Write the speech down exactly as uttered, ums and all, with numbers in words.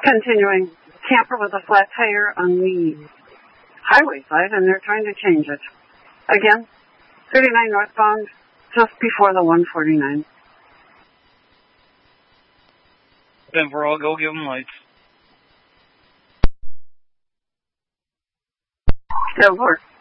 Continuing, camper with a flat tire on the highway side, and they're trying to change it. Again, thirty-nine northbound, just before the one forty-nine. Denver, I'll go give them lights. Go, Lord.